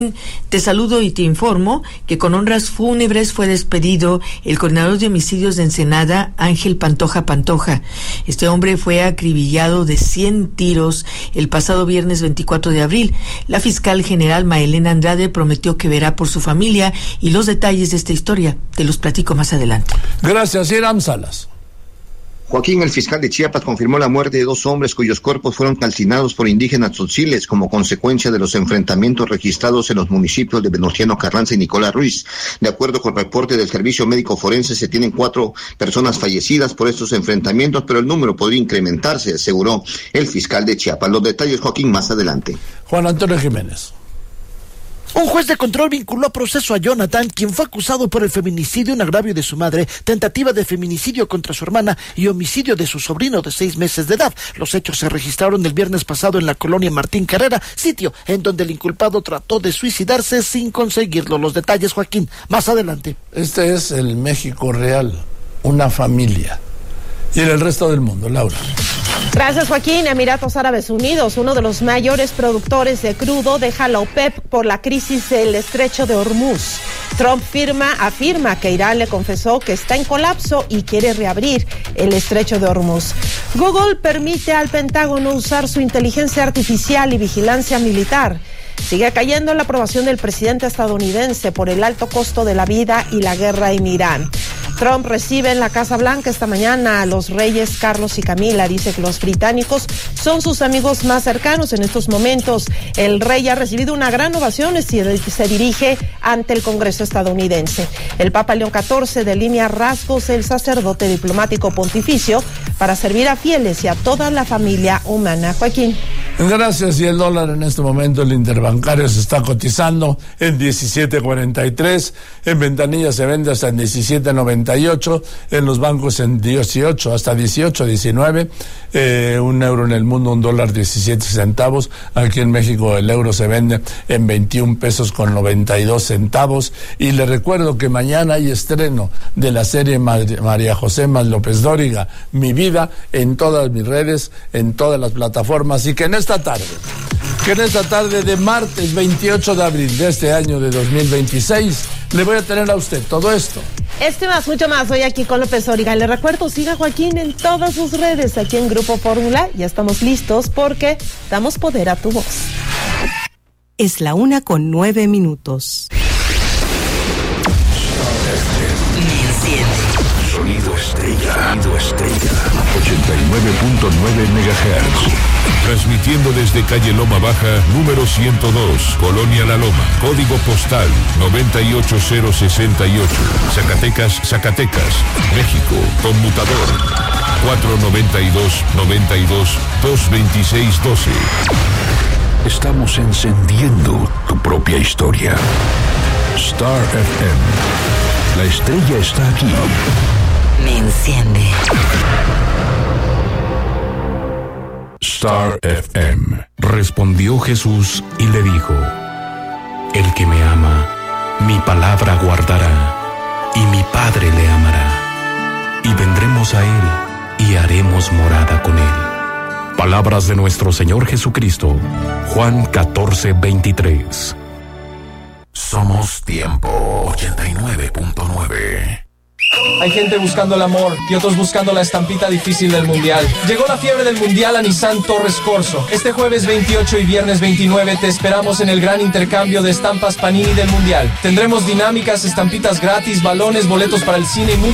Te saludo y te informo que con honras fúnebres fue despedido el coordinador de homicidios de Ensenada, Ángel Pantoja Pantoja. Este hombre fue acribillado de 100 tiros el pasado viernes 24 de abril. La fiscal general Maelena Andrade prometió que verá por su familia y los detalles de esta historia. Te los platico más adelante. Gracias, Iram Salas. Joaquín, el fiscal de Chiapas, confirmó la muerte de 2 hombres cuyos cuerpos fueron calcinados por indígenas tzotziles como consecuencia de los enfrentamientos registrados en los municipios de Venustiano Carranza y Nicolás Ruiz. De acuerdo con el reporte del Servicio Médico Forense, se tienen 4 personas fallecidas por estos enfrentamientos, pero el número podría incrementarse, aseguró el fiscal de Chiapas. Los detalles, Joaquín, más adelante. Juan Antonio Jiménez. Un juez de control vinculó a proceso a Jonathan, quien fue acusado por el feminicidio en agravio de su madre, tentativa de feminicidio contra su hermana y homicidio de su sobrino de 6 meses de edad. Los hechos se registraron el viernes pasado en la colonia Martín Carrera, sitio en donde el inculpado trató de suicidarse sin conseguirlo. Los detalles, Joaquín, más adelante. Este es el México real, una familia. Y en el resto del mundo, Laura. Gracias, Joaquín. Emiratos Árabes Unidos, uno de los mayores productores de crudo, deja la OPEP por la crisis del estrecho de Hormuz. Trump afirma que Irán le confesó que está en colapso y quiere reabrir el estrecho de Hormuz. Google permite al Pentágono usar su inteligencia artificial y vigilancia militar. Sigue cayendo la aprobación del presidente estadounidense por el alto costo de la vida y la guerra en Irán. Trump recibe en la Casa Blanca esta mañana a los reyes Carlos y Camila. Dice que los británicos son sus amigos más cercanos en estos momentos. El rey ha recibido una gran ovación y se dirige ante el Congreso estadounidense. El Papa León XIV delinea rasgos el sacerdote diplomático pontificio para servir a fieles y a toda la familia humana. Joaquín. Gracias. Y el dólar en este momento, el interbancario, se está cotizando en 17.43, en ventanilla se vende hasta en 17.98, en los bancos en 18, hasta 18, 19, un euro en el mundo, un dólar 17 centavos, aquí en México el euro se vende en 21 pesos con 92 centavos, y le recuerdo que mañana hay estreno de la serie María José más López Dóriga, Mi Vida, en todas mis redes, en todas las plataformas, y que en esta tarde de martes 28 de abril de este año de 2026 le voy a tener a usted todo esto. Más, mucho más, hoy aquí con López Dóriga. Le recuerdo, siga Joaquín en todas sus redes, aquí en Grupo Fórmula. Ya estamos listos porque damos poder a tu voz. Es la 1:09. Sonido estrella. 89.9 MHz. Transmitiendo desde calle Loma Baja, número 102, Colonia La Loma, código postal 98068, Zacatecas, México, conmutador 492-92-226-12. Estamos encendiendo tu propia historia. Star FM. La estrella está aquí. Me enciende. Star FM. Respondió Jesús y le dijo: el que me ama, mi palabra guardará, y mi Padre le amará, y vendremos a él, y haremos morada con él. Palabras de nuestro Señor Jesucristo. Juan 14:23. Somos Tiempo 89.9. Hay gente buscando el amor y otros buscando la estampita difícil del Mundial. Llegó la fiebre del Mundial a Nissan Torres Corso. Este jueves 28 y viernes 29 te esperamos en el gran intercambio de estampas Panini del Mundial. Tendremos dinámicas, estampitas gratis, balones, boletos para el cine y